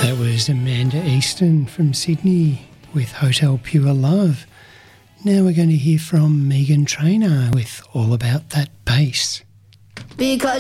That was Amanda Easton from Sydney with Hotel Pure Love. Now we're going to hear from Megan Trainor with All About That Bass. Because